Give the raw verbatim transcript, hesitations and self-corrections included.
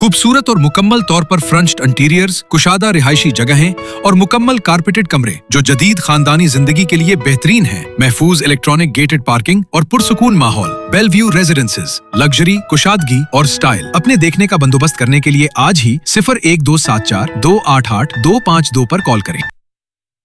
खूबसूरत और मुकम्मल तौर पर फ्रंच्ड इंटीरियर्स, कुशादा रिहायशी जगहें और मुकम्मल कारपेटेड कमरे जो जदीद खानदानी जिंदगी के लिए बेहतरीन हैं। महफूज इलेक्ट्रॉनिक गेटेड पार्किंग और पुरसुकून माहौल। बेलव्यू रेजिडेंसेज, लग्जरी, कुशादगी और स्टाइल। अपने देखने का बंदोबस्त करने के लिए आज ही सिफर एक दो सात चार दो आठ आठ दो पाँच दो पर कॉल करें।